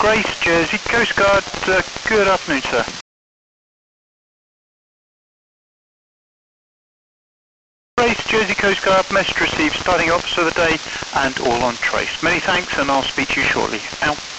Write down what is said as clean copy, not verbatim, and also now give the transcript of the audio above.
Grace, Jersey Coast Guard, good afternoon, sir. Grace, Jersey Coast Guard, message received, starting officer of the day and all on trace. Many thanks, and I'll speak to you shortly. Out.